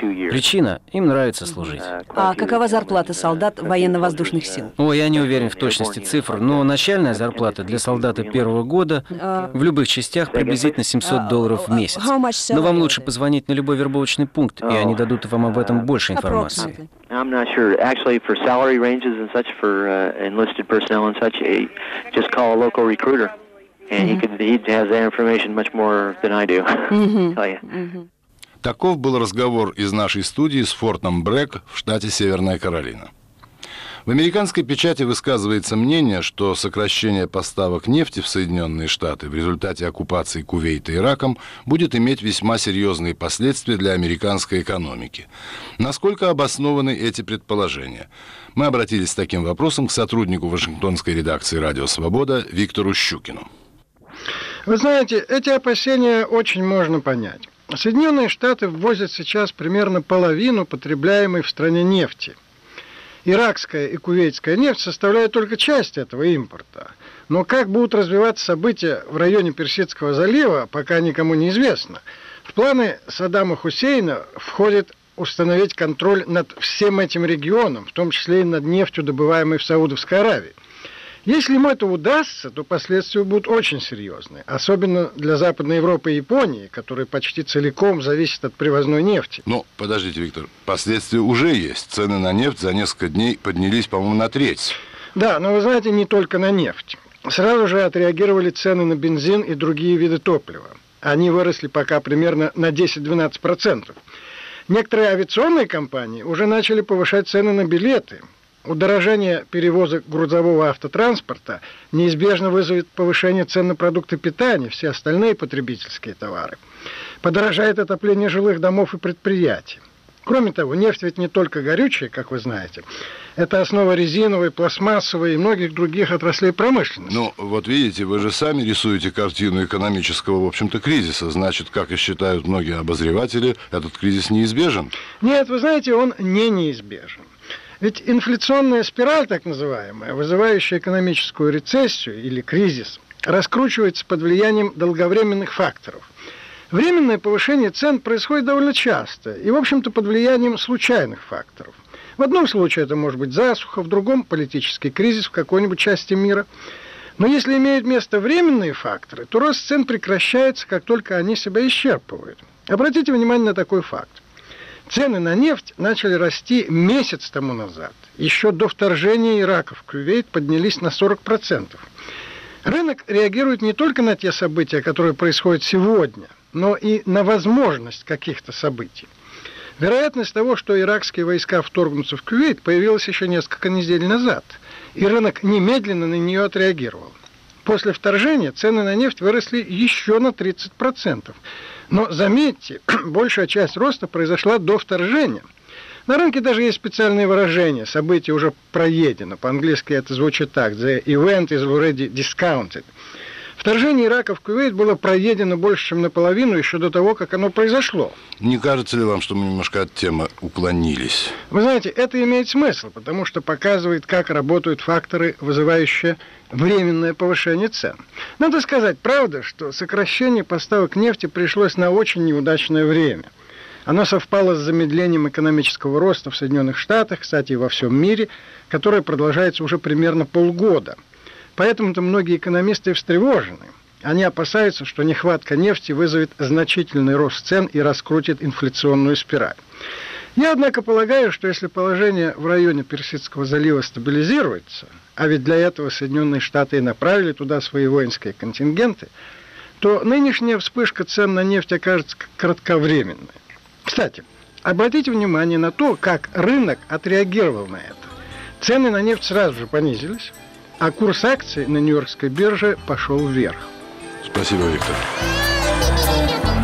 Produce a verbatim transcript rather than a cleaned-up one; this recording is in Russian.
Причина – им нравится служить. А какова зарплата солдат военно-воздушных сил? О, я не уверен в точности цифр, но начальная зарплата для солдата первого года в любых частях приблизительно семьсот долларов в месяц. Но вам лучше позвонить на любой вербовочный пункт, и они дадут вам об этом больше информации. I'm not sure. Actually, for salary ranges and such, for uh, enlisted personnel and such, uh, just call a local recruiter, and he could he has that information much more than I do. Tell you. Таков был разговор из нашей студии с Фортом Брэк в штате Северная Каролина. В американской печати высказывается мнение, что сокращение поставок нефти в Соединенные Штаты в результате оккупации Кувейта Ираком будет иметь весьма серьезные последствия для американской экономики. Насколько обоснованы эти предположения? Мы обратились с таким вопросом к сотруднику Вашингтонской редакции «Радио Свобода» Виктору Щукину. Вы знаете, эти опасения очень можно понять. Соединенные Штаты ввозят сейчас примерно половину потребляемой в стране нефти. Иракская и кувейтская нефть составляют только часть этого импорта. Но как будут развиваться события в районе Персидского залива, пока никому не известно. В планы Саддама Хусейна входит установить контроль над всем этим регионом, в том числе и над нефтью, добываемой в Саудовской Аравии. Если ему это удастся, то последствия будут очень серьезные, особенно для Западной Европы и Японии, которые почти целиком зависят от привозной нефти. Ну, подождите, Виктор, последствия уже есть. Цены на нефть за несколько дней поднялись, по-моему, на треть. Да, но вы знаете, не только на нефть. Сразу же отреагировали цены на бензин и другие виды топлива. Они выросли пока примерно на десять-двенадцать процентов. Некоторые авиационные компании уже начали повышать цены на билеты. Удорожание перевозок грузового автотранспорта неизбежно вызовет повышение цен на продукты питания, все остальные потребительские товары. Подорожает отопление жилых домов и предприятий. Кроме того, нефть ведь не только горючая, как вы знаете. Это основа резиновой, пластмассовой и многих других отраслей промышленности. Ну, вот видите, вы же сами рисуете картину экономического, в общем-то, кризиса. Значит, как и считают многие обозреватели, этот кризис неизбежен? Нет, вы знаете, он не неизбежен. Ведь инфляционная спираль, так называемая, вызывающая экономическую рецессию или кризис, раскручивается под влиянием долговременных факторов. Временное повышение цен происходит довольно часто и, в общем-то, под влиянием случайных факторов. В одном случае это может быть засуха, в другом – политический кризис в какой-нибудь части мира. Но если имеют место временные факторы, то рост цен прекращается, как только они себя исчерпывают. Обратите внимание на такой факт. Цены на нефть начали расти месяц тому назад. Еще до вторжения Ирака в Кувейт поднялись на сорок процентов. Рынок реагирует не только на те события, которые происходят сегодня, но и на возможность каких-то событий. Вероятность того, что иракские войска вторгнутся в Кувейт, появилась еще несколько недель назад, и рынок немедленно на нее отреагировал. После вторжения цены на нефть выросли еще на тридцать процентов. Но заметьте, большая часть роста произошла до вторжения. На рынке даже есть специальные выражения. Событие уже проедено. По-английски это звучит так. The event is already discounted. Вторжение Ирака в Кувейт было проедено больше, чем наполовину, еще до того, как оно произошло. Не кажется ли вам, что мы немножко от темы уклонились? Вы знаете, это имеет смысл, потому что показывает, как работают факторы, вызывающие временное повышение цен. Надо сказать, правда, что сокращение поставок нефти пришлось на очень неудачное время. Оно совпало с замедлением экономического роста в Соединенных Штатах, кстати, и во всем мире, которое продолжается уже примерно полгода. Поэтому-то многие экономисты встревожены. Они опасаются, что нехватка нефти вызовет значительный рост цен и раскрутит инфляционную спираль. Я, однако, полагаю, что если положение в районе Персидского залива стабилизируется, а ведь для этого Соединенные Штаты и направили туда свои воинские контингенты, то нынешняя вспышка цен на нефть окажется кратковременной. Кстати, обратите внимание на то, как рынок отреагировал на это. Цены на нефть сразу же понизились, а курс акций на Нью-Йоркской бирже пошел вверх. Спасибо, Виктор.